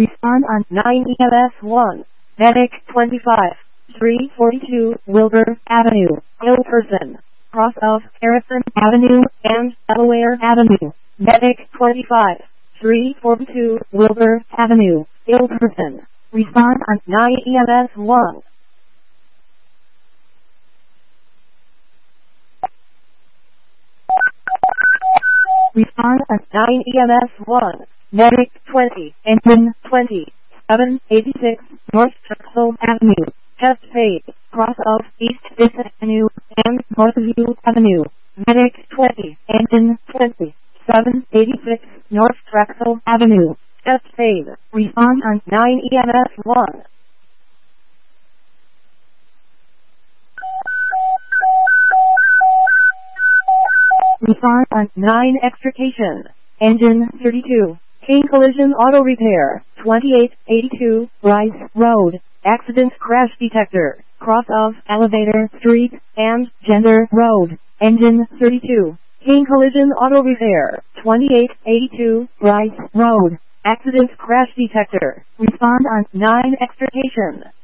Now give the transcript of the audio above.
Respond on 9 EMS 1. Medic 25. 342 Wilbur Avenue, ill person. Cross of Harrison Avenue and Delaware Avenue. Medic 25. 342 Wilbur Avenue, ill person. Respond on 9 EMS 1. Respond on 9 EMS 1. Medic 20. Engine 20. 786 North Drexel Avenue. Test phase. Cross of East Vista Avenue and Northview Avenue. Medic 20. Engine 20. 786 North Drexel Avenue. Test phase. Respond on 9 EMS 1. Respond on 9 extrication. Engine 32. Kane Collision Auto Repair. 2882 Rice Road. Accident crash detector. Cross of Elevator Street and Gender Road. Engine 32. Kane Collision Auto Repair. 2882 Rice Road. Accident crash detector. Respond on 9 extrication.